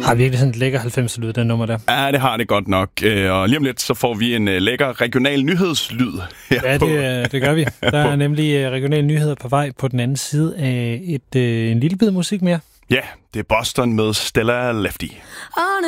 Har virkelig sådan et lækker 90'er-lyd, den nummer der. Ja, det har det godt nok. Og lige om lidt, så får vi en lækker regional nyhedslyd. Ja, det gør vi. Der er nemlig regionale nyheder på vej på den anden side af en lille bid musik mere. Ja, det er Boston med Stella Lefty.